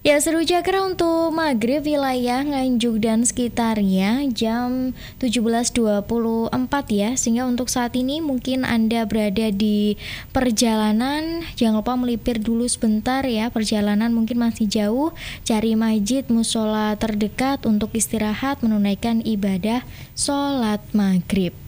Ya, seru Cakra untuk maghrib wilayah Nganjuk dan sekitarnya jam 17.24 ya. Sehingga untuk saat ini mungkin Anda berada di perjalanan, jangan lupa melipir dulu sebentar ya. Perjalanan mungkin masih jauh, cari masjid musola terdekat untuk istirahat menunaikan ibadah sholat maghrib.